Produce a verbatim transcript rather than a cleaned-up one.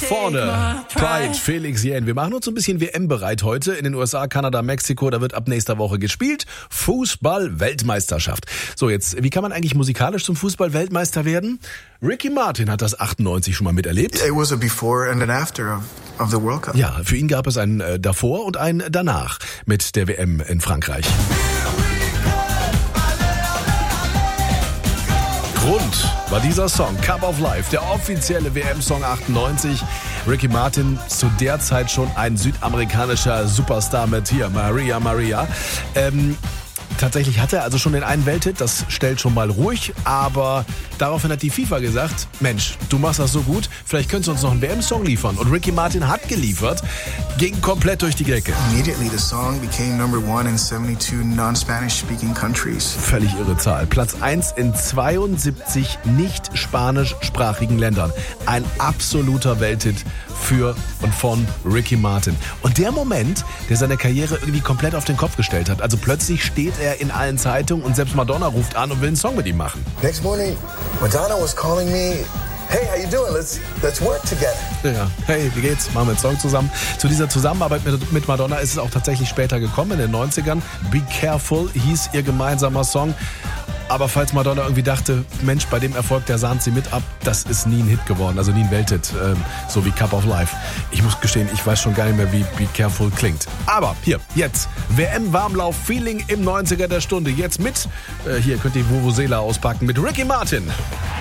vorne. Pride, Felix Jähn. Wir machen uns so ein bisschen W M bereit heute in den U S A, Kanada, Mexiko. Da wird ab nächster Woche gespielt. Fußball-Weltmeisterschaft. So, jetzt, wie kann man eigentlich musikalisch zum Fußball-Weltmeister werden? Ricky Martin hat das achtundneunzig schon mal miterlebt. It was a before and an after of, of the World Cup. Ja, für ihn gab es ein äh, davor und ein danach mit der W M in Frankreich. Grund war dieser Song, Cup of Life, der offizielle W M-Song achtundneunzig. Ricky Martin, zu der Zeit schon ein südamerikanischer Superstar mit hier, Maria Maria. Ähm, tatsächlich hatte er also schon den einen Welthit, das stellt schon mal ruhig, aber daraufhin hat die FIFA gesagt, Mensch, du machst das so gut, vielleicht könntest du uns noch einen W M-Song liefern. Und Ricky Martin hat geliefert, ging komplett durch die Decke. Immediately the song became number one in seventy-two non-Spanish speaking countries. Völlig irre Zahl. Platz eins in zweiundsiebzig nicht spanischsprachigen Ländern. Ein absoluter Welthit für und von Ricky Martin. Und der Moment, der seine Karriere irgendwie komplett auf den Kopf gestellt hat. Also plötzlich steht er in allen Zeitungen und selbst Madonna ruft an und will einen Song mit ihm machen. Next morning, Madonna was calling me. Hey, how you doing? Let's let's work together. Ja, hey, wie geht's? Machen wir einen Song zusammen. Zu dieser Zusammenarbeit mit, mit Madonna ist es auch tatsächlich später gekommen, in den neunzigern. Be Careful hieß ihr gemeinsamer Song. Aber falls Madonna irgendwie dachte, Mensch, bei dem Erfolg, der sahnt sie mit ab, das ist nie ein Hit geworden, also nie ein Welthit, ähm, so wie Cup of Life. Ich muss gestehen, ich weiß schon gar nicht mehr, wie Be Careful klingt. Aber hier, jetzt, W M-Warmlauf-Feeling im neunziger der Stunde. Jetzt mit, äh, hier könnt ihr Vuvuzela auspacken mit Ricky Martin.